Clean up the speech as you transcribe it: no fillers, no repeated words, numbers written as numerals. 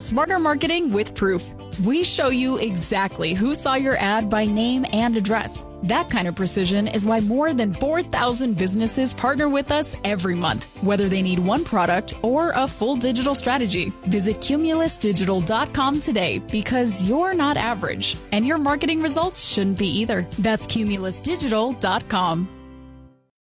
Smarter Marketing with Proof. We show you exactly who saw your ad by name and address. That kind of precision is why more than 4,000 businesses partner with us every month, whether they need one product or a full digital strategy. Visit cumulusdigital.com today because you're not average, and your marketing results shouldn't be either. That's cumulusdigital.com.